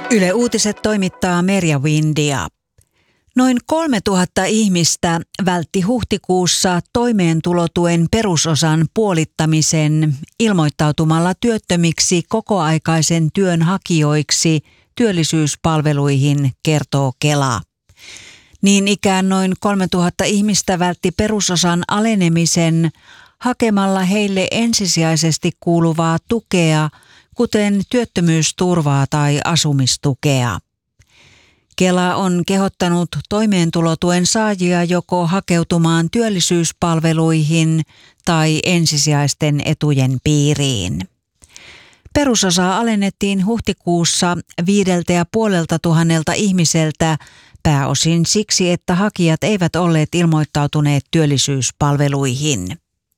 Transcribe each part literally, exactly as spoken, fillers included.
Yle Uutiset toimittaa Merja Windia. Noin kolmetuhatta ihmistä vältti huhtikuussa toimeentulotuen perusosan puolittamisen ilmoittautumalla työttömiksi kokoaikaisen työn hakijoiksi työllisyyspalveluihin, kertoo Kela. Niin ikään noin kolmetuhatta ihmistä vältti perusosan alenemisen hakemalla heille ensisijaisesti kuuluvaa tukea, kuten työttömyysturvaa tai asumistukea. Kela on kehottanut toimeentulotuen saajia joko hakeutumaan työllisyyspalveluihin tai ensisijaisten etujen piiriin. Perusosaa alennettiin huhtikuussa viideltä ja puolelta tuhannelta ihmiseltä pääosin siksi, että hakijat eivät olleet ilmoittautuneet työllisyyspalveluihin.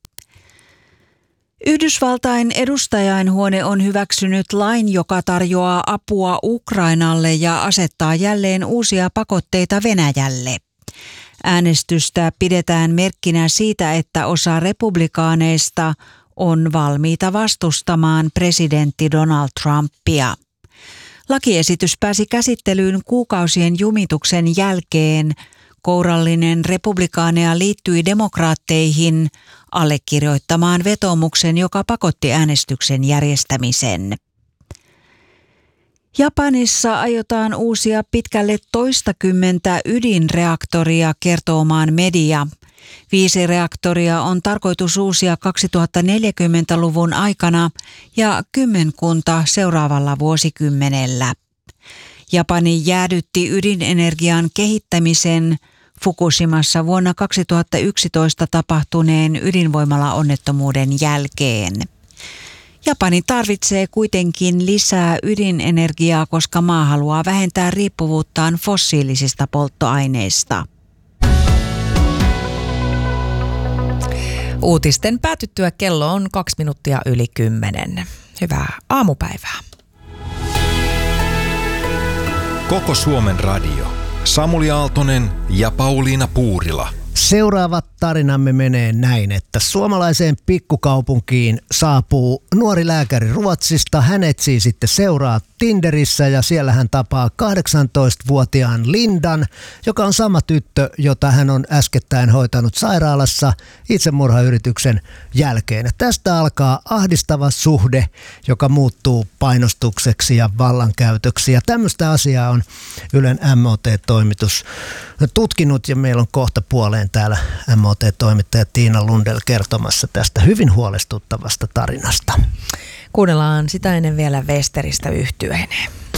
Yhdysvaltain edustajainhuone on hyväksynyt lain, joka tarjoaa apua Ukrainalle ja asettaa jälleen uusia pakotteita Venäjälle. Äänestystä pidetään merkkinä siitä, että osa republikaaneista on valmiita vastustamaan presidentti Donald Trumpia. Lakiesitys pääsi käsittelyyn kuukausien jumituksen jälkeen. Kourallinen republikaaneja liittyi demokraatteihin allekirjoittamaan vetoomuksen, joka pakotti äänestyksen järjestämisen. Japanissa aiotaan uusia pitkälle toistakymmentä ydinreaktoria, kertoo maan media. Viisi reaktoria on tarkoitus uusia kaksituhattaneljäkymmentäluvun aikana ja kymmenkunta seuraavalla vuosikymmenellä. Japani jäädytti ydinenergian kehittämisen Fukushimassa vuonna kaksituhattayksitoista tapahtuneen ydinvoimalaonnettomuuden jälkeen. Japani tarvitsee kuitenkin lisää ydinenergiaa, koska maa haluaa vähentää riippuvuuttaan fossiilisista polttoaineista. Uutisten päätyttyä kello on kaksi minuuttia yli kymmenen. Hyvää aamupäivää. Koko Suomen radio. Samuli Aaltonen ja Pauliina Puurila. Seuraava tarinamme menee näin, että suomalaiseen pikkukaupunkiin saapuu nuori lääkäri Ruotsista. Hän etsii sitten seuraa Tinderissä ja siellä hän tapaa kahdeksantoistavuotiaan Lindan, joka on sama tyttö, jota hän on äskettäin hoitanut sairaalassa itsemurhayrityksen jälkeen. Ja tästä alkaa ahdistava suhde, joka muuttuu painostukseksi ja vallankäytöksi. Ja tämmöistä asiaa on Ylen M O T-toimitus tutkinut ja meillä on kohta puoleen täällä M O T-toimittaja Tiina Lundell kertomassa tästä hyvin huolestuttavasta tarinasta. Kuunnellaan sitä ennen vielä Westeristä yhtyeeneen.